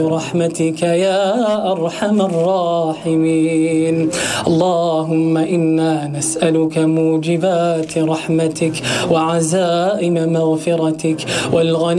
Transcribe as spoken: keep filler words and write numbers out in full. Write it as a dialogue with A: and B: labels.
A: برحمتك يا أرحم الراحمين. اللهم إنا نسألك موجبات رحمتك وعزائم مغفرتك والغني